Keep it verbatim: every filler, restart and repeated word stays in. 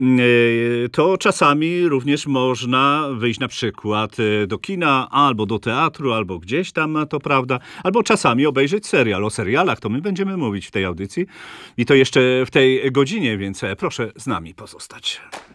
to czasami również można wyjść na przykład do kina, albo do teatru, albo gdzieś tam, to prawda, albo czasami obejrzeć serial. O serialach to my będziemy mówić w tej audycji i to jeszcze w tej godzinie, więc proszę z nami pozostać.